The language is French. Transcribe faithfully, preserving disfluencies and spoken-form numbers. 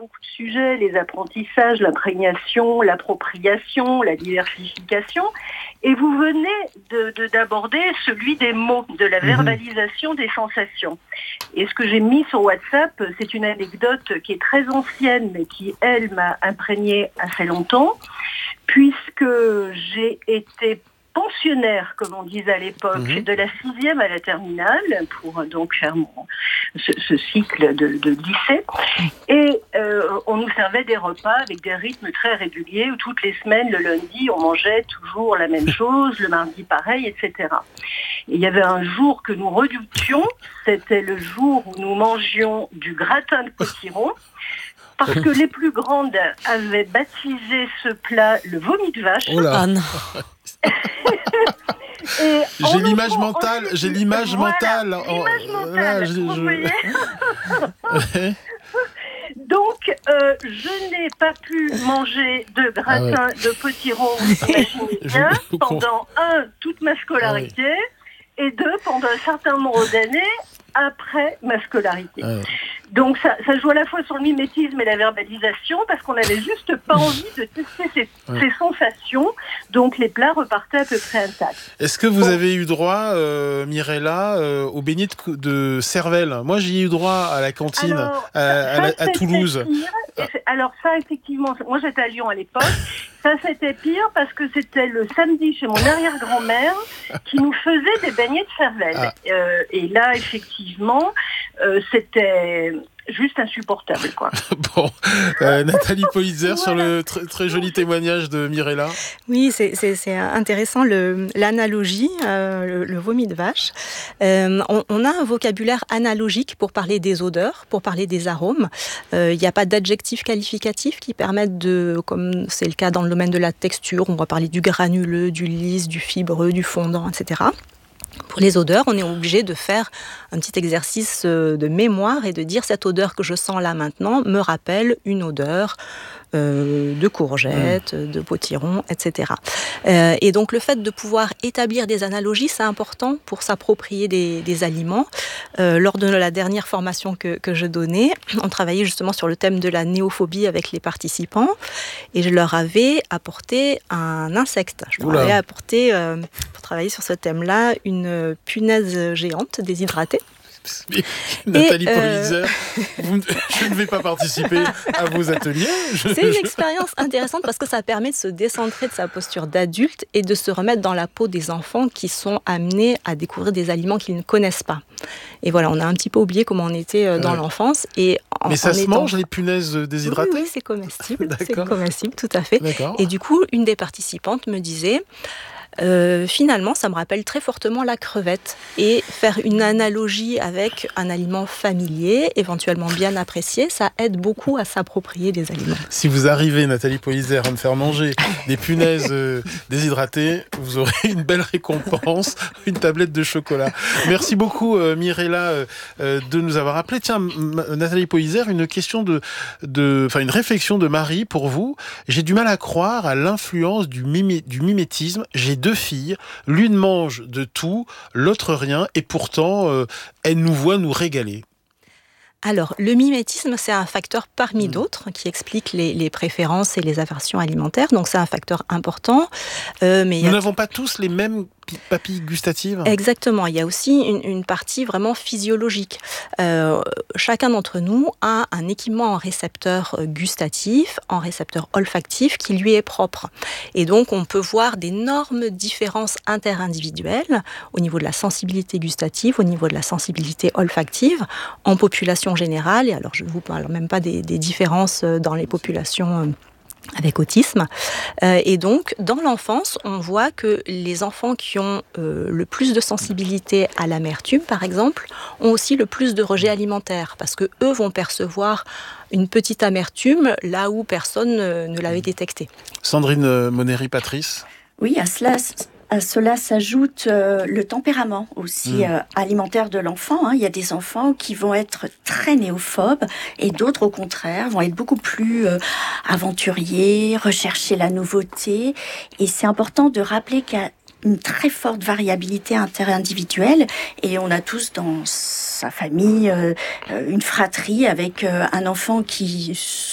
beaucoup de sujets, les apprentissages, l'imprégnation, l'appropriation, la diversification. Et vous venez de, de, d'aborder celui des mots, de la verbalisation des sensations. Et ce que j'ai mis sur WhatsApp, c'est une anecdote qui est très ancienne, mais qui, elle, m'a imprégnée assez longtemps, puisque j'ai été pensionnaire, comme on disait à l'époque, mmh. de la sixième à la terminale, pour donc faire mon, ce, ce cycle de, de lycée. Et euh, on nous servait des repas avec des rythmes très réguliers, où toutes les semaines, le lundi, on mangeait toujours la même chose, le mardi pareil, et cetera. Et il y avait un jour que nous redoutions, c'était le jour où nous mangions du gratin de potiron, parce que les plus grandes avaient baptisé ce plat le vomi de vache. Oh là. Ah non. Et j'ai l'image mentale, j'ai l'image voilà, mentale. L'image oh, mentale, là, je, vous je... voyez. Donc, euh, je n'ai pas pu manger de gratin ah ouais. de potiron, imaginez bien, pendant un, toute ma scolarité, ah ouais. et deux, pendant un certain nombre d'années après ma scolarité. Ah ouais. Donc ça, ça joue à la fois sur le mimétisme et la verbalisation, parce qu'on n'avait juste pas envie de tester ces, ouais. ces sensations, donc les plats repartaient à peu près intacts. Est-ce que vous bon. avez eu droit, euh, Mirella, euh, au beignet de, de cervelle ? Moi, j'y ai eu droit à la cantine, alors, à, à, ça, à, à Toulouse. Pire. Alors ça, effectivement, moi j'étais à Lyon à l'époque, ça c'était pire parce que c'était le samedi chez mon arrière-grand-mère qui nous faisait des beignets de cervelle. Ah. Euh, et là, effectivement, euh, c'était juste insupportable, quoi. Bon, euh, Nathalie Politzer, voilà. sur le tr- très joli témoignage de Mirella. Oui, c'est, c'est, c'est intéressant, le, l'analogie, euh, le, le vomi de vache. Euh, on, on a un vocabulaire analogique pour parler des odeurs, pour parler des arômes. Il euh, n'y a pas d'adjectifs qualificatifs qui permettent de, comme c'est le cas dans le domaine de la texture, on va parler du granuleux, du lisse, du fibreux, du fondant, et cetera. Pour les odeurs, on est obligé de faire un petit exercice de mémoire et de dire cette odeur que je sens là maintenant me rappelle une odeur euh, de courgettes, mmh. de potiron, et cetera. Euh, et donc le fait de pouvoir établir des analogies, c'est important pour s'approprier des, des aliments. Euh, lors de la dernière formation que, que je donnais, on travaillait justement sur le thème de la néophobie avec les participants et je leur avais apporté un insecte. Je leur Oula. avais apporté, euh, pour travailler sur ce thème-là, une punaise géante déshydratée. Mais, Nathalie Politzer, euh... je ne vais pas participer à vos ateliers. Je, c'est une je... expérience intéressante parce que ça permet de se décentrer de sa posture d'adulte et de se remettre dans la peau des enfants qui sont amenés à découvrir des aliments qu'ils ne connaissent pas. Et voilà, on a un petit peu oublié comment on était dans ouais. l'enfance. Et en, Mais ça en se étant... mange, les punaises déshydratées ? Oui, oui, c'est comestible. c'est comestible, tout à fait. D'accord. Et du coup, une des participantes me disait... Euh, finalement, ça me rappelle très fortement la crevette et faire une analogie avec un aliment familier, éventuellement bien apprécié, ça aide beaucoup à s'approprier des aliments. Si vous arrivez, Nathalie Politzer, à me faire manger des punaises euh, déshydratées, vous aurez une belle récompense, une tablette de chocolat. Merci beaucoup, euh, Mirella, euh, de nous avoir appelé. Tiens, M- Nathalie Politzer, une question de, de, enfin une réflexion de Marie pour vous. J'ai du mal à croire à l'influence du, mimé, du mimétisme. J'ai deux filles, l'une mange de tout, l'autre rien, et pourtant, euh, elle nous voit nous régaler. Alors, le mimétisme, c'est un facteur parmi mmh. d'autres qui explique les, les préférences et les aversions alimentaires, donc c'est un facteur important. Euh, mais Nous a... n'avons pas tous les mêmes papilles gustatives ? Exactement, il y a aussi une, une partie vraiment physiologique. Euh, chacun d'entre nous a un équipement en récepteur gustatif, en récepteur olfactif qui lui est propre. Et donc, on peut voir d'énormes différences interindividuelles au niveau de la sensibilité gustative, au niveau de la sensibilité olfactive, en population générale. Et alors, je ne vous parle même pas des, des différences dans les populations avec autisme. Euh, et donc, dans l'enfance, on voit que les enfants qui ont euh, le plus de sensibilité à l'amertume, par exemple, ont aussi le plus de rejet alimentaire, parce que eux vont percevoir une petite amertume là où personne ne, ne l'avait détectée. Sandrine Monéry-Patrice ? Oui, à cela... À cela s'ajoute euh, le tempérament aussi mmh. euh, alimentaire de l'enfant. Hein. Il y a des enfants qui vont être très néophobes et d'autres, au contraire, vont être beaucoup plus euh, aventuriers, rechercher la nouveauté. Et c'est important de rappeler qu'il y a une très forte variabilité interindividuelle et on a tous dans sa famille euh, une fratrie avec euh, un enfant qui